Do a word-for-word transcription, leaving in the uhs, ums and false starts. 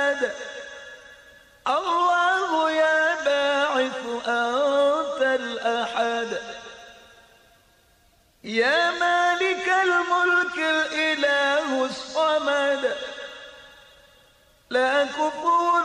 السند. الله يا باعث أنت الأحد، يا مالك الملك الإله الصمد، لا كفوا